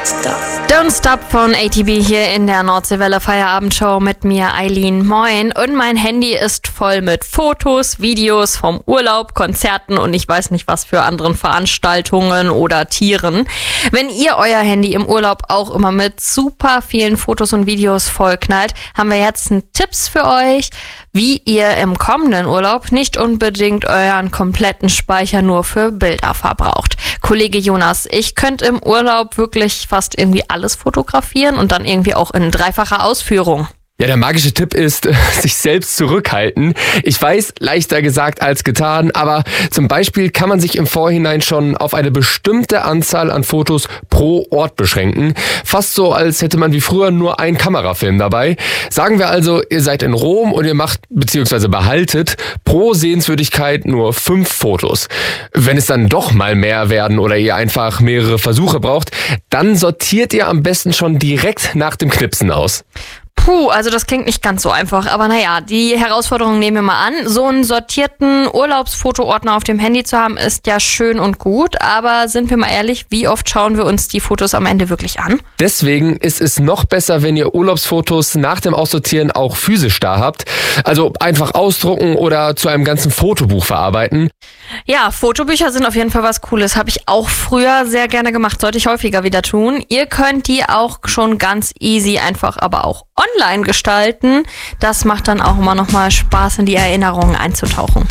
Don't Stop von ATB hier in der Nordseewelle Feierabendshow mit mir, Eileen. Moin. Und mein Handy ist voll mit Fotos, Videos vom Urlaub, Konzerten und ich weiß nicht was für anderen Veranstaltungen oder Tieren. Wenn ihr euer Handy im Urlaub auch immer mit super vielen Fotos und Videos vollknallt, haben wir jetzt Tipps für euch, wie ihr im kommenden Urlaub nicht unbedingt euren kompletten Speicher nur für Bilder verbraucht. Kollege Jonas, ich könnte im Urlaub wirklich fast irgendwie alles fotografieren und dann irgendwie auch in dreifacher Ausführung. Ja, der magische Tipp ist, sich selbst zurückhalten. Ich weiß, leichter gesagt als getan, aber zum Beispiel kann man sich im Vorhinein schon auf eine bestimmte Anzahl an Fotos pro Ort beschränken. Fast so, als hätte man wie früher nur einen Kamerafilm dabei. Sagen wir also, ihr seid in Rom und ihr macht bzw. behaltet pro Sehenswürdigkeit nur 5 Fotos. Wenn es dann doch mal mehr werden oder ihr einfach mehrere Versuche braucht, dann sortiert ihr am besten schon direkt nach dem Knipsen aus. Puh, also das klingt nicht ganz so einfach, aber naja, die Herausforderung nehmen wir mal an. So einen sortierten Urlaubsfotoordner auf dem Handy zu haben, ist ja schön und gut, aber sind wir mal ehrlich, wie oft schauen wir uns die Fotos am Ende wirklich an? Deswegen ist es noch besser, wenn ihr Urlaubsfotos nach dem Aussortieren auch physisch da habt. Also einfach ausdrucken oder zu einem ganzen Fotobuch verarbeiten. Ja, Fotobücher sind auf jeden Fall was Cooles. Habe ich auch früher sehr gerne gemacht, sollte ich häufiger wieder tun. Ihr könnt die auch schon ganz easy einfach aber auch online gestalten. Das macht dann auch immer noch mal Spaß, in die Erinnerungen einzutauchen.